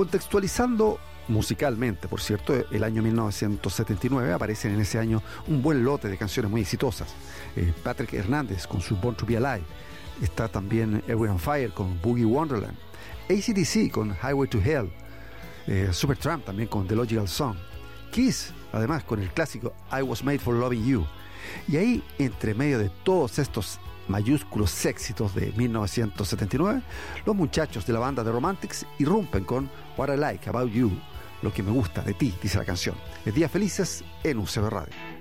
Contextualizando musicalmente, por cierto, el año 1979 aparecen en ese año un buen lote de canciones muy exitosas. Patrick Hernández con su Born to Be Alive, está también Erwin Fire con Boogie Wonderland, AC/DC con Highway to Hell, Supertramp también con The Logical Song, Kiss además con el clásico I Was Made for Loving You. Y ahí, entre medio de todos estos mayúsculos éxitos de 1979, los muchachos de la banda The Romantics irrumpen con What I Like About You, lo que me gusta de ti, dice la canción. Es Días Felices en UCB Radio.